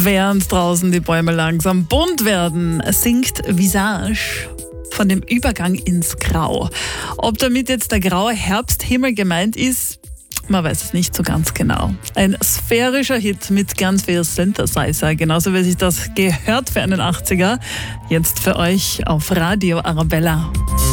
Während draußen die Bäume langsam bunt werden, singt Visage von dem Übergang ins Grau. Ob damit jetzt der graue Herbsthimmel gemeint ist, man weiß es nicht so ganz genau. Ein sphärischer Hit mit ganz viel Synthesizer, genauso wie sich das gehört für einen 80er. Jetzt für euch auf Radio Arabella.